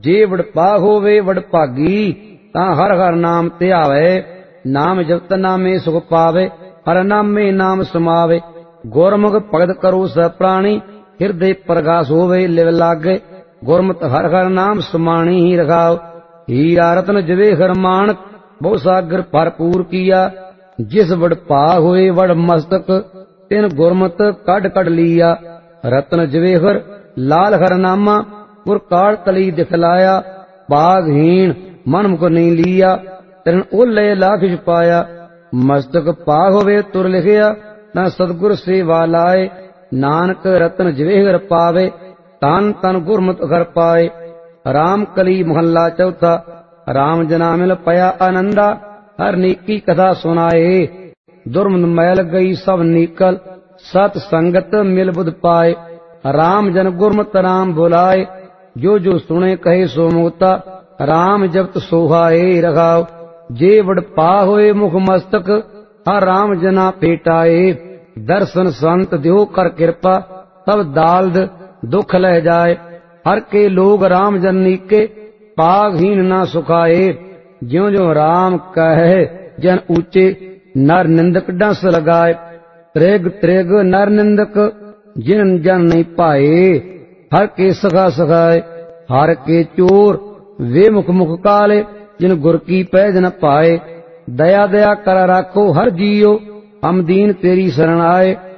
जे वडभाग होवे वडभागी तां हर हर नाम ध्यावे। नाम जपत नामे सुख पावे हर नामे नाम समावे। गुरमुख भगत करो सब प्राणी हिरदे प्रगास होवे लिव लागे। गुरमत हर हर नाम समाणी ही रखाओ। हीरा रतन जवेहर मानक बहु सागर भरपूर किया। जिस वडभाग होए वड मस्तक तिन गुरमत कड कड लिया। रतन जवेहर लाल हर नामा गुर काल तली दिखलाया। भागहीन मन मुख नहीं लिया तिन ओले लाख पाया। मस्तक पाग होवे तुर लिखिया ना सतगुर सेवा लाए। नानक रतन जवेहर पावे तान तन गुरमत घर पाए। राम कली महला चौथा। राम जना मिल पया आनंदा हर नीकी कथा सुनाए। दुर्मद मैल गई सब निकल सत संगत मिल बुध पाए। राम जन गुरमत राम बुलाए जो जो सुने कहे सो मुक्ता। राम जपत सोहाए रखाओ। जे वडपा होए मुख मस्तक हर राम जना पेटाए। दर्शन संत द्यो कर कृपा तब दाल्द दुख लह जाए। हर के लोग राम जन नीके पागहीन ना सुखाए। ज्यों ज्यों राम कहे जन ऊंचे नर निंदक डंस लगाए। त्रिग त्रिग नर निंदक जिन जन नहीं पाए। हर के सखा सखाए हर के चोर वे मुख मुख काले जिन गुर की पैज न पाए। दया दया कर राखो हर जियो हम दीन तेरी शरण आए।